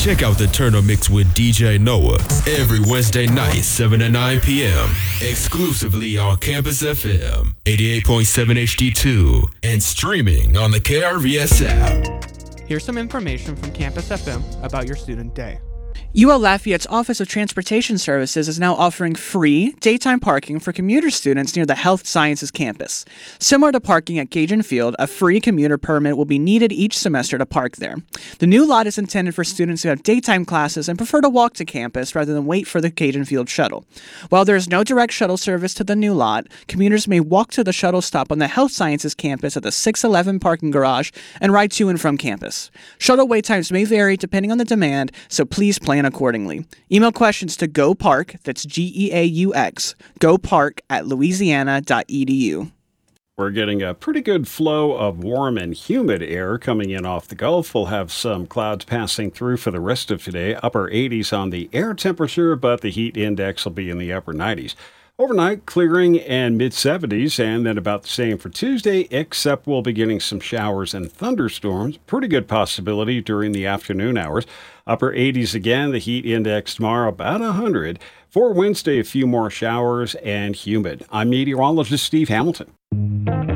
Check out the Turner Mix with DJ Noah every Wednesday night, 7 to 9 p.m. exclusively on Campus FM 88.7 HD2 and streaming on the KRVS app. Here's some information from Campus FM about your student day. UL Lafayette's Office of Transportation Services is now offering free daytime parking for commuter students near the Health Sciences campus. Similar to parking at Cajun Field, a free commuter permit will be needed each semester to park there. The new lot is intended for students who have daytime classes and prefer to walk to campus rather than wait for the Cajun Field shuttle. While there is no direct shuttle service to the new lot, commuters may walk to the shuttle stop on the Health Sciences campus at the 611 parking garage and ride to and from campus. Shuttle wait times may vary depending on the demand, so please plan accordingly. Email questions to GoPark, that's GEAUX, gopark@louisiana.edu. We're getting a pretty good flow of warm and humid air coming in off the Gulf. We'll have some clouds passing through for the rest of today. Upper 80s on the air temperature, but the heat index will be in the upper 90s. Overnight, clearing and mid-70s, and then about the same for Tuesday, except we'll be getting some showers and thunderstorms. Pretty good possibility during the afternoon hours. Upper 80s again, the heat index tomorrow about 100. For Wednesday, a few more showers and humid. I'm meteorologist Steve Hamilton.